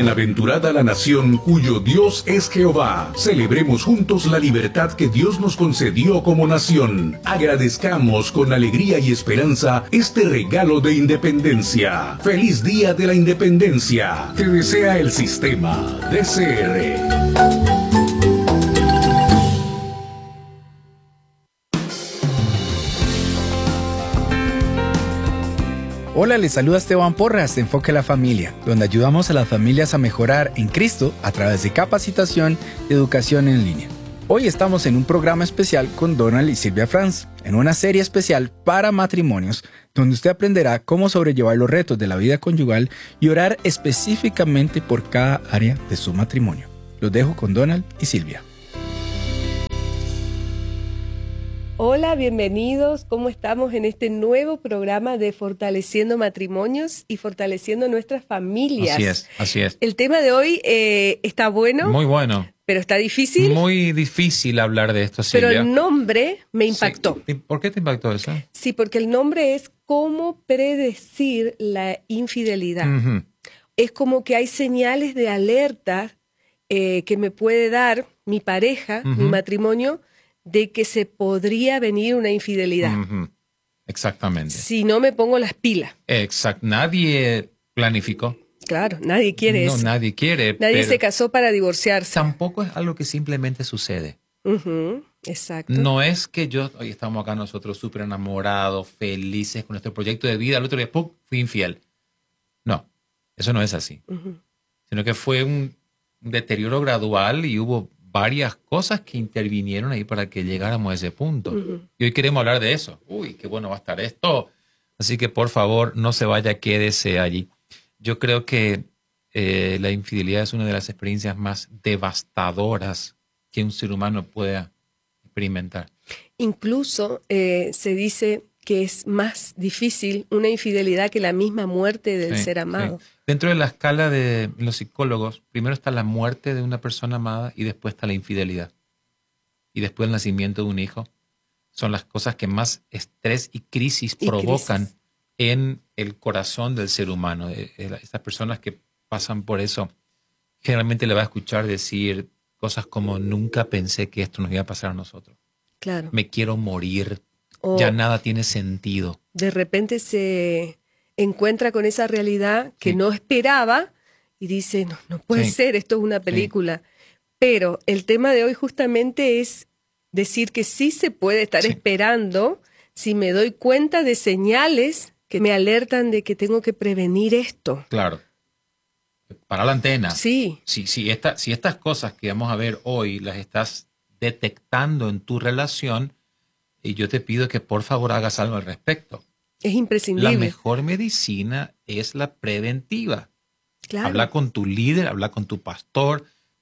Bienaventurada la nación cuyo Dios es Jehová. Celebremos juntos la libertad que Dios nos concedió como nación. Agradezcamos con alegría y esperanza este regalo de independencia. ¡Feliz Día de la Independencia! Te desea el sistema DCR. Hola, les saluda Esteban Porras de Enfoque a la Familia, donde ayudamos a las familias a mejorar en Cristo a través de capacitación y educación en línea. Hoy estamos en un programa especial con Donald y Silvia Franz, en una serie especial para matrimonios, donde usted aprenderá cómo sobrellevar los retos de la vida conyugal y orar específicamente por cada área de su matrimonio. Los dejo con Donald y Silvia. Hola, bienvenidos. ¿Cómo estamos en este nuevo programa de Fortaleciendo Matrimonios y Fortaleciendo Nuestras Familias? Así es, así es. El tema de hoy está bueno. Muy bueno. Pero está difícil. Muy difícil hablar de esto, Silvia. Pero el nombre me impactó. Sí. ¿Por qué te impactó eso? Sí, porque el nombre es ¿Cómo predecir la infidelidad? Uh-huh. Es como que hay señales de alerta que me puede dar mi pareja, Uh-huh. mi matrimonio, de que se podría venir una infidelidad. Uh-huh. Exactamente. Si no me pongo las pilas. Exacto. Nadie planificó. Claro, nadie quiere eso. No, nadie quiere. Nadie pero se casó para divorciarse. tampoco es algo que simplemente sucede. Uh-huh, exacto. No es que hoy estamos acá nosotros súper enamorados, felices con nuestro proyecto de vida, el otro día, ¡pum!, fui infiel. No, eso no es así. Uh-huh. Sino que fue un deterioro gradual y hubo varias cosas que intervinieron ahí para que llegáramos a ese punto. Uh-huh. Y hoy queremos hablar de eso. Uy, qué bueno va a estar esto. Así que por favor, no se vaya, quédese allí. Yo creo que la infidelidad es una de las experiencias más devastadoras que un ser humano pueda experimentar. Incluso se dice que es más difícil una infidelidad que la misma muerte del ser amado. Sí. Dentro de la escala de los psicólogos, primero está la muerte de una persona amada y después está la infidelidad. Y después el nacimiento de un hijo. Son las cosas que más estrés y crisis provocan en el corazón del ser humano. Estas personas que pasan por eso, generalmente le va a escuchar decir cosas como: nunca pensé que esto nos iba a pasar a nosotros. Claro. Me quiero morir. O ya nada tiene sentido. De repente se encuentra con esa realidad que no esperaba y dice, no puede ser, esto es una película. Pero el tema de hoy justamente es decir que sí se puede estar esperando si me doy cuenta de señales que me alertan de que tengo que prevenir esto. Claro. Para la antena. Sí. Si estas cosas que vamos a ver hoy las estás detectando en tu relación, y yo te pido que por favor hagas algo al respecto. Es imprescindible. La mejor medicina es la preventiva. Claro. Habla con tu líder, habla con tu pastor,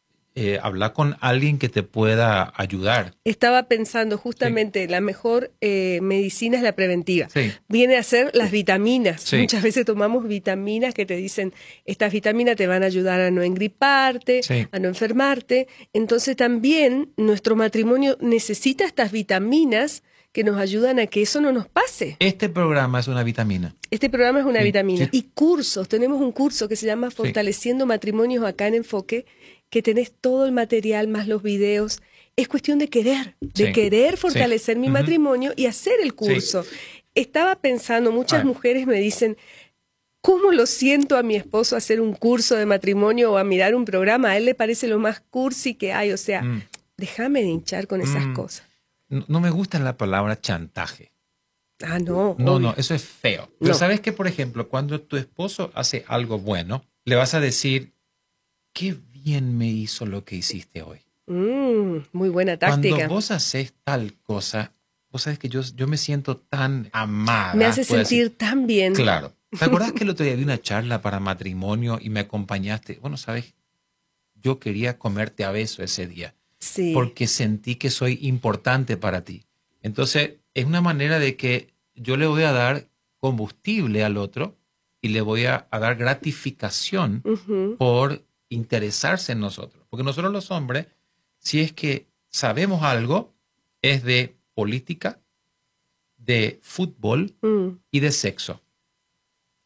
habla con alguien que te pueda ayudar. Estaba pensando justamente, la mejor medicina es la preventiva. Sí. Viene a ser las vitaminas. Sí. Muchas veces tomamos vitaminas que te dicen, estas vitaminas te van a ayudar a no engriparte, a no enfermarte. Entonces también nuestro matrimonio necesita estas vitaminas que nos ayudan a que eso no nos pase. Este programa es una vitamina. Este programa es una vitamina. Sí. Y cursos, tenemos un curso que se llama Fortaleciendo Matrimonios acá en Enfoque, que tenés todo el material más los videos. Es cuestión de querer fortalecer mi matrimonio y hacer el curso. Estaba pensando, muchas mujeres me dicen, ¿cómo lo siento a mi esposo hacer un curso de matrimonio o a mirar un programa? A él le parece lo más cursi que hay. O sea, déjame de hinchar con esas cosas. No me gusta la palabra chantaje. Ah, no. No, eso es feo. Pero sabes que, por ejemplo, cuando tu esposo hace algo bueno, le vas a decir, qué bien me hizo lo que hiciste hoy. Muy buena táctica. Cuando vos haces tal cosa, vos sabes que yo me siento tan amada. Me hace sentir tan bien. Claro. ¿Te acordás que el otro día di una charla para matrimonio y me acompañaste? Bueno, sabes, yo quería comerte a beso ese día. Sí. Porque sentí que soy importante para ti. Entonces, es una manera de que yo le voy a dar combustible al otro y le voy a dar gratificación por interesarse en nosotros. Porque nosotros los hombres, si es que sabemos algo, es de política, de fútbol y de sexo.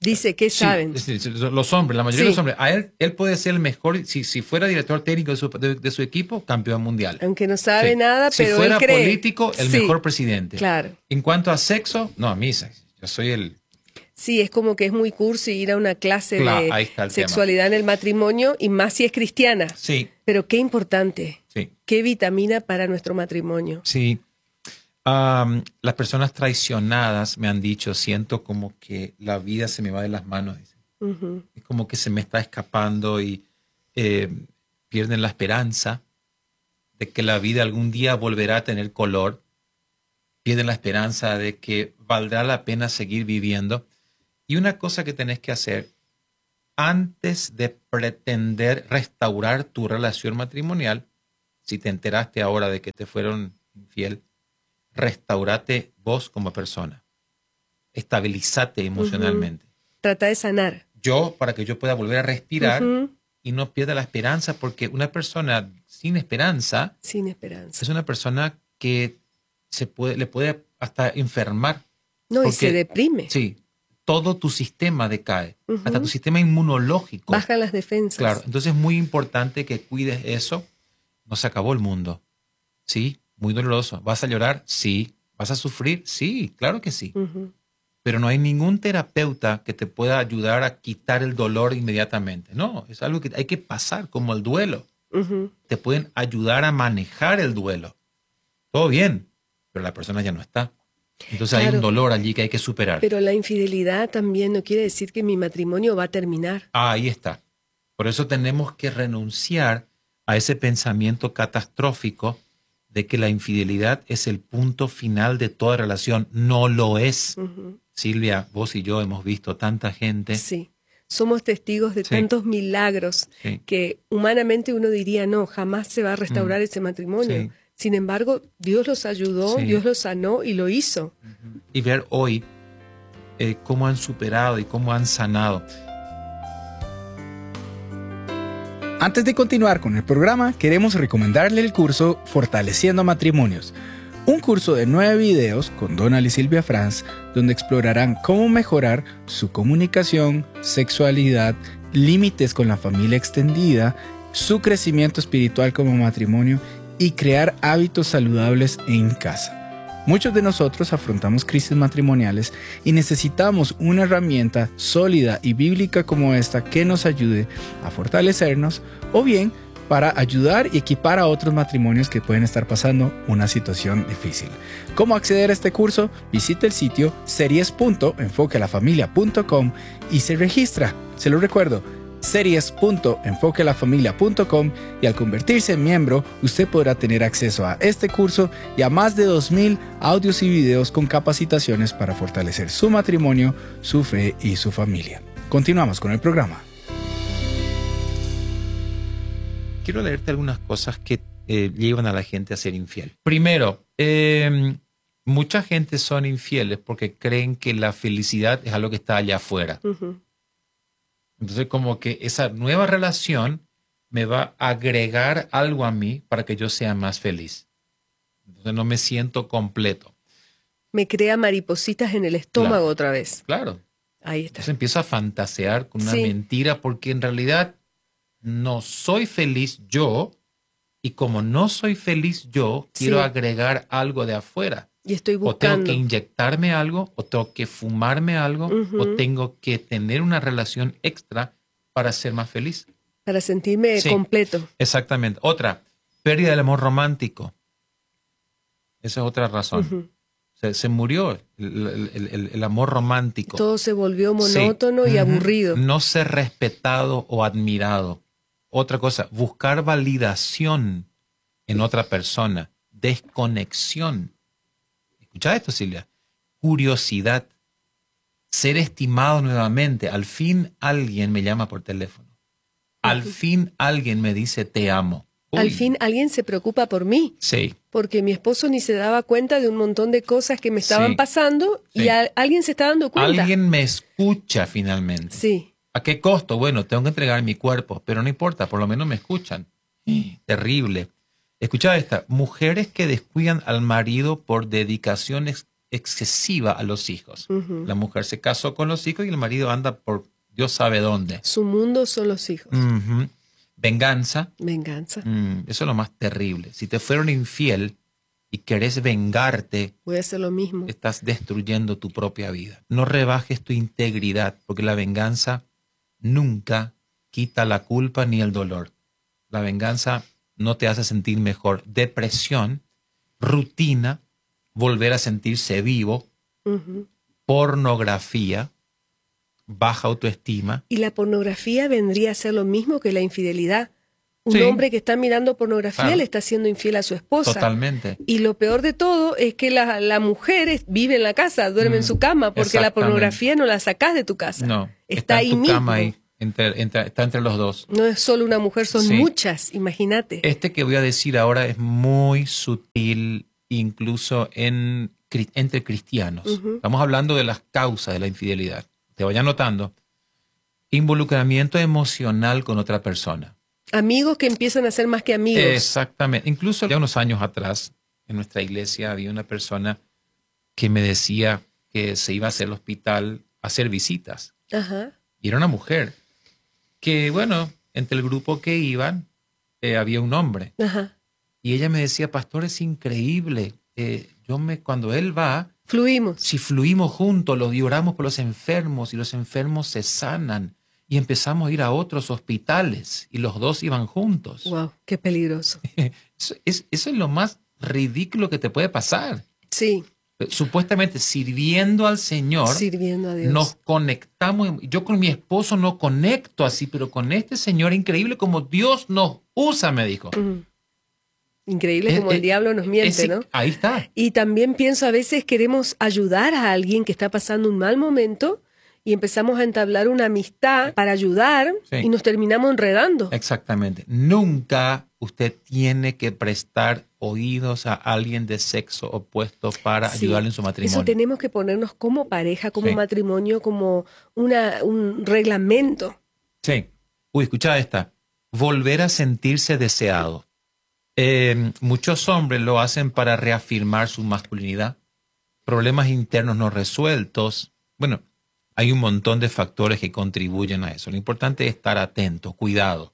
Dice que saben. Sí, los hombres, la mayoría de los hombres. A él puede ser el mejor, si fuera director técnico de su equipo, campeón mundial. Aunque no sabe nada, pero si fuera él cree. político, el mejor presidente. Claro. En cuanto a sexo, no, a mí, yo soy el... Sí, es como que es muy cursi ir a una clase de sexualidad en el matrimonio, y más si es cristiana. Sí. Pero qué importante. Sí. Qué vitamina para nuestro matrimonio. Sí. Las personas traicionadas me han dicho, siento como que la vida se me va de las manos. Es como que se me está escapando y pierden la esperanza de que la vida algún día volverá a tener color. Pierden la esperanza de que valdrá la pena seguir viviendo. Y una cosa que tenés que hacer antes de pretender restaurar tu relación matrimonial, si te enteraste ahora de que te fueron infiel, restaurate vos como persona. Estabilizate emocionalmente. Trata de sanar. Para que yo pueda volver a respirar y no pierda la esperanza, porque una persona sin esperanza es una persona que le puede hasta enfermar. No, y se deprime. Sí, todo tu sistema decae, hasta tu sistema inmunológico. Bajan las defensas. Claro, entonces es muy importante que cuides eso. No se acabó el mundo. Sí, muy doloroso. ¿Vas a llorar? Sí. ¿Vas a sufrir? Sí, claro que sí. Pero no hay ningún terapeuta que te pueda ayudar a quitar el dolor inmediatamente. No, es algo que hay que pasar, como el duelo. Te pueden ayudar a manejar el duelo. Todo bien, pero la persona ya no está. Entonces hay un dolor allí que hay que superar. Pero la infidelidad también no quiere decir que mi matrimonio va a terminar. Ahí está. Por eso tenemos que renunciar a ese pensamiento catastrófico de que la infidelidad es el punto final de toda relación. No lo es. Silvia, vos y yo hemos visto tanta gente. Sí, somos testigos de tantos milagros que humanamente uno diría, no, jamás se va a restaurar ese matrimonio. Sí. Sin embargo, Dios los ayudó, Dios los sanó y lo hizo. Y ver hoy cómo han superado y cómo han sanado. Antes de continuar con el programa, queremos recomendarle el curso Fortaleciendo Matrimonios. Un curso de 9 videos con Donald y Silvia Franz, donde explorarán cómo mejorar su comunicación, sexualidad, límites con la familia extendida, su crecimiento espiritual como matrimonio y crear hábitos saludables en casa. Muchos de nosotros afrontamos crisis matrimoniales y necesitamos una herramienta sólida y bíblica como esta que nos ayude a fortalecernos o bien para ayudar y equipar a otros matrimonios que pueden estar pasando una situación difícil. ¿Cómo acceder a este curso? Visite el sitio series.enfoquealafamilia.com y se registra. Se lo recuerdo, series.enfoquealafamilia.com, y al convertirse en miembro, usted podrá tener acceso a este curso y a más de 2,000 audios y videos con capacitaciones para fortalecer su matrimonio, su fe y su familia. Continuamos con el programa. Quiero leerte algunas cosas que llevan a la gente a ser infiel. Primero, mucha gente son infieles porque creen que la felicidad es algo que está allá afuera. Entonces, como que esa nueva relación me va a agregar algo a mí para que yo sea más feliz. Entonces, no me siento completo. Me crea maripositas en el estómago otra vez. Claro. Ahí está. Entonces, empiezo a fantasear con una mentira porque en realidad no soy feliz yo, y como no soy feliz yo, quiero agregar algo de afuera. Y estoy buscando. O tengo que inyectarme algo, o tengo que fumarme algo, o tengo que tener una relación extra para ser más feliz. Para sentirme completo. Exactamente. Otra, pérdida del amor romántico. Esa es otra razón. Se murió el amor romántico. Todo se volvió monótono y aburrido. No ser respetado o admirado. Otra cosa, buscar validación en otra persona. Desconexión. Escucha esto, Silvia. Curiosidad. Ser estimado nuevamente. Al fin alguien me llama por teléfono. Al fin alguien me dice te amo. Al fin alguien se preocupa por mí. Sí. Porque mi esposo ni se daba cuenta de un montón de cosas que me estaban pasando y alguien se está dando cuenta. Alguien me escucha finalmente. Sí. ¿A qué costo? Bueno, tengo que entregar mi cuerpo, pero no importa, por lo menos me escuchan. Terrible. Escucha esta. Mujeres que descuidan al marido por dedicación excesiva a los hijos. La mujer se casó con los hijos y el marido anda por Dios sabe dónde. Su mundo son los hijos. Venganza. Venganza. Eso es lo más terrible. Si te fueron infiel y querés vengarte, voy a hacer lo mismo. Estás destruyendo tu propia vida. No rebajes tu integridad, porque la venganza nunca quita la culpa ni el dolor. La venganza no te hace sentir mejor. Depresión, rutina, volver a sentirse vivo, pornografía, baja autoestima. Y la pornografía vendría a ser lo mismo que la infidelidad. Un hombre que está mirando pornografía le está haciendo infiel a su esposa. Totalmente. Y lo peor de todo es que la mujer vive en la casa, duerme en su cama, porque la pornografía no la sacás de tu casa. No, está ahí en tu mismo. Cama ahí, está entre los dos. No es solo una mujer, son muchas, imagínate. Este que voy a decir ahora es muy sutil, incluso entre cristianos. Estamos hablando de las causas de la infidelidad. Te vaya notando. Involucramiento emocional con otra persona. Amigos que empiezan a ser más que amigos. Exactamente. Incluso ya unos años atrás, en nuestra iglesia había una persona que me decía que se iba a hacer al hospital a hacer visitas. Ajá. Y era una mujer que, bueno, entre el grupo que iban había un hombre. Ajá. Y ella me decía, pastor, es increíble. Cuando él va, fluimos. Si fluimos juntos, y oramos por los enfermos y los enfermos se sanan. Y empezamos a ir a otros hospitales y los dos iban juntos. ¡Wow! ¡Qué peligroso! Eso es lo más ridículo que te puede pasar. Sí. Supuestamente sirviendo al Señor, sirviendo a Dios, nos conectamos. Yo con mi esposo no conecto así, pero con este Señor, increíble como Dios nos usa, me dijo. Increíble como el diablo nos miente, ¿no? Ahí está. Y también pienso, a veces queremos ayudar a alguien que está pasando un mal momento y empezamos a entablar una amistad para ayudar y nos terminamos enredando. Exactamente. Nunca usted tiene que prestar oídos a alguien de sexo opuesto para ayudarle en su matrimonio. Eso tenemos que ponernos como pareja, como matrimonio, como un reglamento. Sí. Escucha esta. Volver a sentirse deseado. Muchos hombres lo hacen para reafirmar su masculinidad. Problemas internos no resueltos. Bueno, hay un montón de factores que contribuyen a eso. Lo importante es estar atento, cuidado.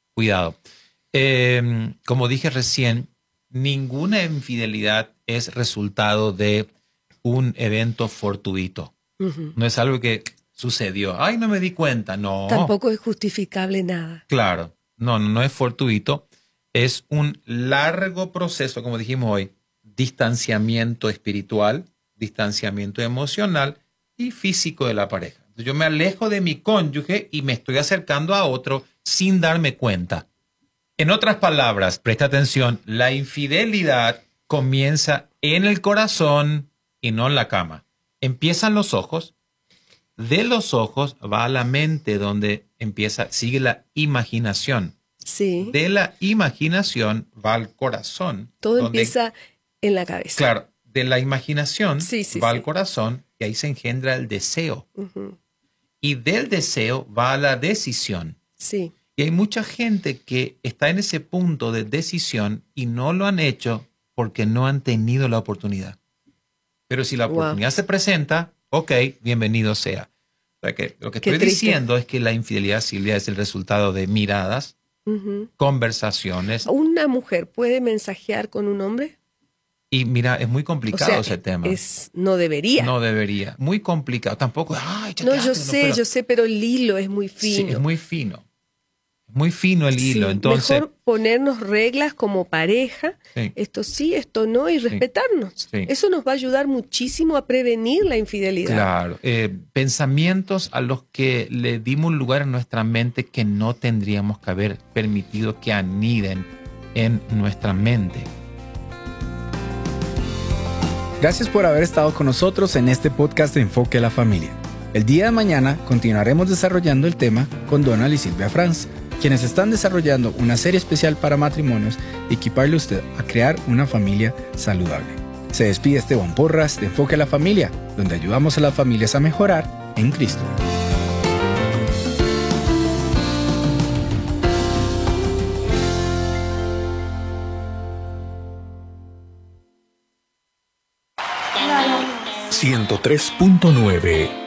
Como dije recién, ninguna infidelidad es resultado de un evento fortuito. No es algo que sucedió. ¡Ay, no me di cuenta! No. Tampoco es justificable nada. Claro. No es fortuito. Es un largo proceso, como dijimos hoy, distanciamiento espiritual, distanciamiento emocional y físico de la pareja. Entonces, yo me alejo de mi cónyuge y me estoy acercando a otro sin darme cuenta. En otras palabras, presta atención, la infidelidad comienza en el corazón y no en la cama. Empiezan los ojos, de los ojos va a la mente donde sigue la imaginación. Sí. De la imaginación va al corazón. Todo empieza en la cabeza. Claro, de la imaginación va al corazón y ahí se engendra el deseo. Y del deseo va a la decisión. Sí. Y hay mucha gente que está en ese punto de decisión y no lo han hecho porque no han tenido la oportunidad. Pero si la oportunidad se presenta, ok, bienvenido sea. O sea que lo que estoy diciendo es que la infidelidad, Silvia, es el resultado de miradas, conversaciones. ¿Una mujer puede mensajear con un hombre? Y mira, es muy complicado ese tema. No debería. No debería. Muy complicado. Tampoco. Ay, yo sé, pero el hilo es muy fino. Sí, es muy fino. Muy fino el hilo. Entonces, mejor ponernos reglas como pareja. Esto sí, esto no, y respetarnos. Eso nos va a ayudar muchísimo a prevenir la infidelidad. Claro. Pensamientos a los que le dimos un lugar en nuestra mente que no tendríamos que haber permitido que aniden en nuestra mente. Gracias por haber estado con nosotros en este podcast de Enfoque a la Familia. El día de mañana continuaremos desarrollando el tema con Donald y Silvia Franz, quienes están desarrollando una serie especial para matrimonios y equiparle a usted a crear una familia saludable. Se despide Esteban Porras de Enfoque a la Familia, donde ayudamos a las familias a mejorar en Cristo. La, la, la. 103.9